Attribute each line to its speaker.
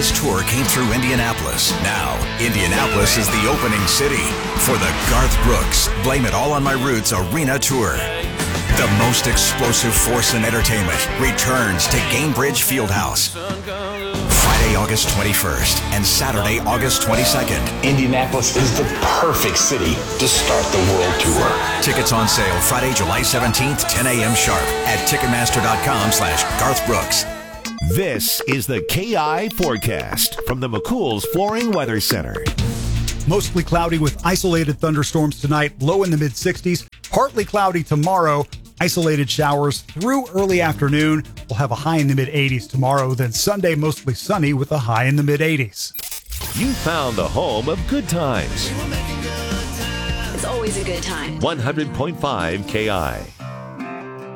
Speaker 1: biggest tour came through Indianapolis. Now, Indianapolis is the opening city for the Garth Brooks Blame It All on My Roots Arena Tour. The most explosive force in entertainment returns to Gainbridge Fieldhouse. Friday, August 21st and Saturday, August 22nd.
Speaker 2: Indianapolis is the perfect city to start the world tour.
Speaker 1: Tickets on sale Friday, July 17th, 10 a.m. sharp at Ticketmaster.com/Garth Brooks.
Speaker 3: This is the KI forecast from the McCool's Flooring Weather Center.
Speaker 4: Mostly cloudy with isolated thunderstorms tonight, low in the mid-60s. Partly cloudy tomorrow, isolated showers through early afternoon. We'll have a high in the mid-80s tomorrow. Then Sunday, mostly sunny with a high in the mid-80s.
Speaker 3: You found the home of good times.
Speaker 5: It's always a good time.
Speaker 3: 100.5 KI.